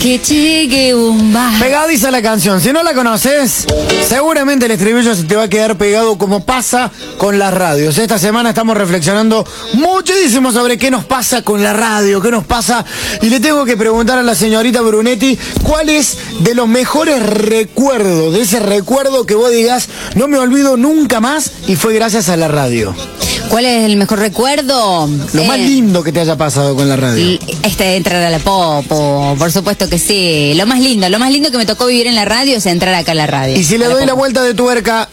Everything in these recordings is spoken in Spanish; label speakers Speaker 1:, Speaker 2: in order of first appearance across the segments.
Speaker 1: Chiqui Bumba.
Speaker 2: Pegadiza la canción. Si no la conoces, seguramente el estribillo se te va a quedar pegado como pasa con las radios. Esta semana estamos reflexionando muchísimo sobre qué nos pasa con la radio, qué nos pasa. Y le tengo que preguntar a la señorita Brunetti, ¿cuál es de los mejores recuerdos, de ese recuerdo que vos digas, no me olvido nunca más y fue gracias a la radio?
Speaker 1: ¿Cuál es el mejor recuerdo?
Speaker 2: Lo más lindo que te haya pasado con la radio.
Speaker 1: Entrar a la Popo, por supuesto que sí. Lo más lindo que me tocó vivir en la radio es entrar acá a la radio.
Speaker 2: Y si le doy la vuelta de tuerca,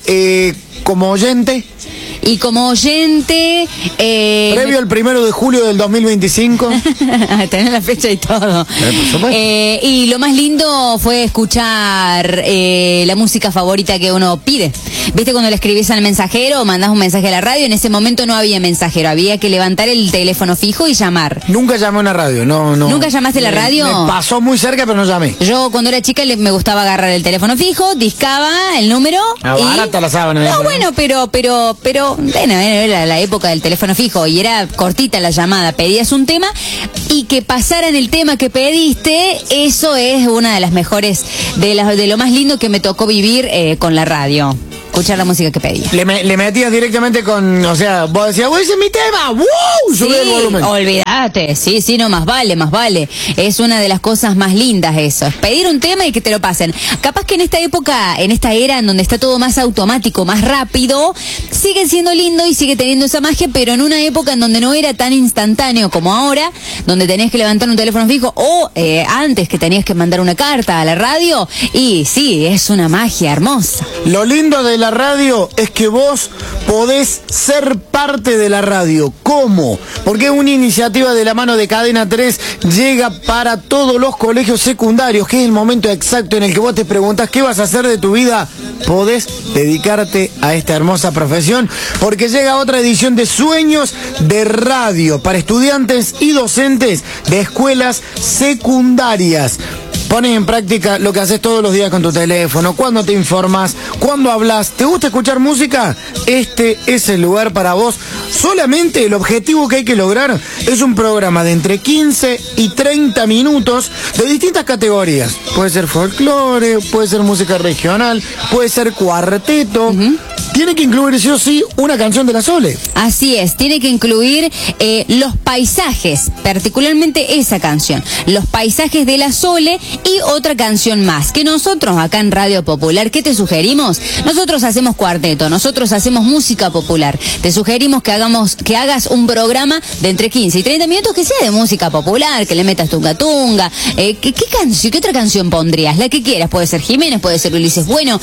Speaker 2: como oyente...
Speaker 1: Y como oyente...
Speaker 2: previo al 1 de julio del 2025.
Speaker 1: Tenés la fecha y todo.
Speaker 2: Por supuesto.
Speaker 1: Y lo más lindo fue escuchar la música favorita que uno pide. ¿Viste cuando le escribís al mensajero o mandás un mensaje a la radio? En ese momento no había mensajero, había que levantar el teléfono fijo y llamar.
Speaker 2: Nunca llamé a una radio, no.
Speaker 1: ¿Nunca llamaste a la radio?
Speaker 2: Me pasó muy cerca, pero no llamé.
Speaker 1: Yo cuando era chica me gustaba agarrar el teléfono fijo, discaba el número y...
Speaker 2: barata la sábana.
Speaker 1: No, bueno, pero bueno, era la época del teléfono fijo y era cortita la llamada. Pedías un tema y que pasaran el tema que pediste, eso es una de las mejores, de lo más lindo que me tocó vivir con la radio. Escuchar la música que pedía.
Speaker 2: Le metías directamente con, o sea, vos decías, ese es mi tema, ¡wow!
Speaker 1: Sí,
Speaker 2: subí el volumen.
Speaker 1: Olvídate, sí, no, más vale. Es una de las cosas más lindas eso, es pedir un tema y que te lo pasen. Capaz que en esta época, en esta era en donde está todo más automático, más rápido, sigue siendo lindo y sigue teniendo esa magia, pero en una época en donde no era tan instantáneo como ahora, donde tenías que levantar un teléfono fijo o antes que tenías que mandar una carta a la radio, y sí, es una magia hermosa.
Speaker 2: Lo lindo de la radio es que vos podés ser parte de la radio. ¿Cómo? Porque una iniciativa de la mano de Cadena 3 llega para todos los colegios secundarios, que es el momento exacto en el que vos te preguntás qué vas a hacer de tu vida. Podés dedicarte a esta hermosa profesión, porque llega otra edición de Sueños de Radio para estudiantes y docentes de escuelas secundarias. Pones en práctica lo que haces todos los días con tu teléfono, cuando te informas, cuando hablas. ¿Te gusta escuchar música? Este es el lugar para vos. Solamente el objetivo que hay que lograr es un programa de entre 15 y 30 minutos de distintas categorías. Puede ser folclore, puede ser música regional, puede ser cuarteto. Tiene que incluir sí o sí una canción de la Sole.
Speaker 1: Así es, tiene que incluir los paisajes, particularmente esa canción, los paisajes de la Sole y otra canción más, que nosotros acá en Radio Popular, ¿qué te sugerimos? Nosotros hacemos cuarteto, nosotros hacemos música popular, te sugerimos que hagas un programa de entre 15 y 30 minutos que sea de música popular, que le metas tunga tunga, ¿qué otra canción pondrías? La que quieras, puede ser Jiménez, puede ser Ulises Bueno,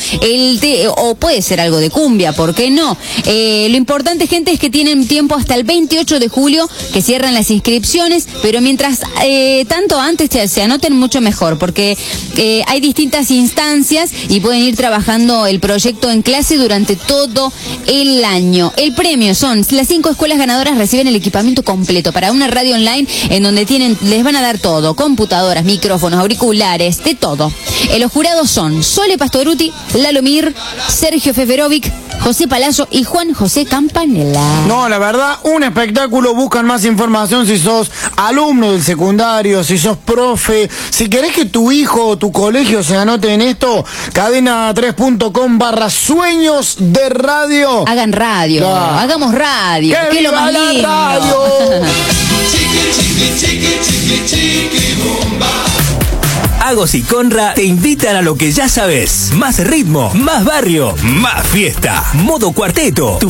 Speaker 1: o puede ser algo de cumbia, ¿por qué no? Lo importante, gente, es que tienen tiempo hasta el 28 de julio que cierran las inscripciones, pero mientras tanto antes se anoten mucho mejor, porque hay distintas instancias y pueden ir trabajando el proyecto en clase durante todo el año. El premio son, las 5 escuelas ganadoras reciben el equipamiento completo para una radio online en donde les van a dar todo, computadoras, micrófonos, auriculares, de todo. Los jurados son Sole Pastoruti, Lalo Mir, Sergio Feferovic, José Palazzo y Juan José Campanella.
Speaker 2: No, la verdad, un espectáculo. Buscan más información si sos alumno del secundario, si sos profe, si querés que tu hijo o tu colegio se anote en esto, cadena3.com/sueños de radio.
Speaker 1: Hagan radio,
Speaker 2: Ya.
Speaker 1: Hagamos radio,
Speaker 2: ¡Que
Speaker 1: es lo
Speaker 2: viva
Speaker 1: más
Speaker 2: la
Speaker 1: lindo.
Speaker 2: radio!
Speaker 3: Agos y Conra te invitan a lo que ya sabes. Más ritmo, más barrio, más fiesta. Modo Cuarteto, tu